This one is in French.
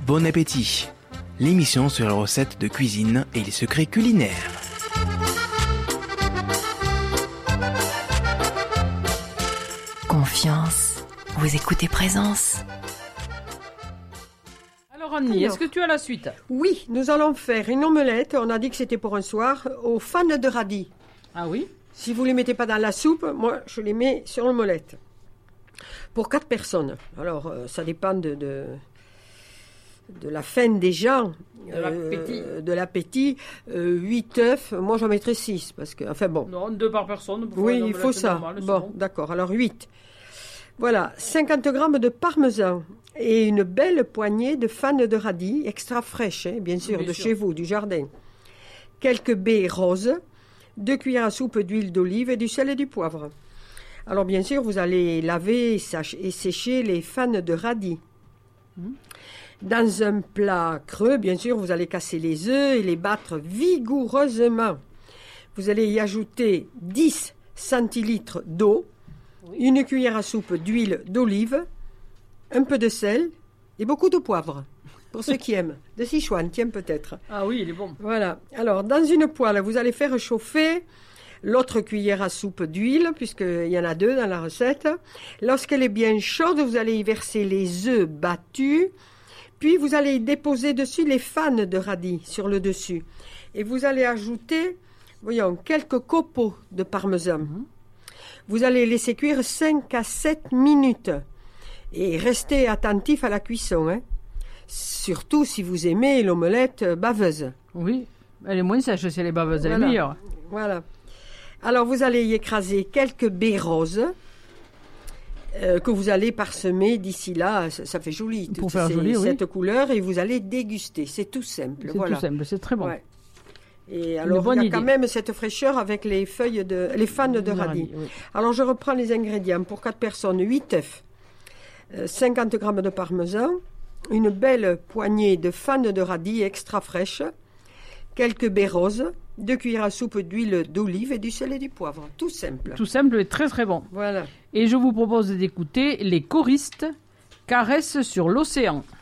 Bon appétit, l'émission sur les recettes de cuisine et les secrets culinaires. Confiance, vous écoutez Présence. Alors Annie, est-ce que tu as la suite? Oui, nous allons faire une omelette, on a dit que c'était pour un soir, aux fans de radis. Ah oui? Si vous ne les mettez pas dans la soupe, moi je les mets sur l'omelette. Pour 4 personnes. Alors ça dépend de la faim des gens. De l'appétit. 8 œufs, moi j'en mettrais 6. Parce que, enfin bon. Non, 2 par personne. Oui, il faut ça. Normal, bon, d'accord, alors 8. Voilà, 50 grammes de parmesan et une belle poignée de fans de radis, extra fraîches, bien sûr, chez vous, du jardin. Quelques baies roses, 2 cuillères à soupe d'huile d'olive et du sel et du poivre. Alors bien sûr, vous allez laver et sécher les fans de radis. Dans un plat creux, bien sûr, vous allez casser les œufs et les battre vigoureusement. Vous allez y ajouter 10 centilitres d'eau, une cuillère à soupe d'huile d'olive, un peu de sel et beaucoup de poivre, pour ceux qui aiment. De Sichuan, tiens peut-être. Ah oui, il est bon. Voilà. Alors, dans une poêle, vous allez faire chauffer l'autre cuillère à soupe d'huile, puisqu'il y en a 2 dans la recette. Lorsqu'elle est bien chaude, vous allez y verser les œufs battus. Puis, vous allez y déposer dessus les fans de radis sur le dessus. Et vous allez ajouter, voyons, quelques copeaux de parmesan. Vous allez laisser cuire 5 à 7 minutes. Et restez attentif à la cuisson, hein. Surtout si vous aimez l'omelette baveuse. Oui, elle est moins sèche si elle est baveuse, elle est meilleure. Voilà. Alors, vous allez y écraser quelques baies roses que vous allez parsemer d'ici là. Ça fait joli, pour faire joli, cette couleur, et vous allez déguster. C'est tout simple. C'est tout simple, c'est très bon. Ouais. Et alors, il y a quand même cette fraîcheur avec les fans de radis. Oui. Alors, je reprends les ingrédients. Pour 4 personnes, 8 œufs, 50 grammes de parmesan, une belle poignée de fans de radis extra fraîches, quelques baies roses, 2 cuillères à soupe d'huile d'olive et du sel et du poivre. Tout simple. Tout simple et très très bon. Voilà. Et je vous propose d'écouter les choristes Caresse sur l'océan.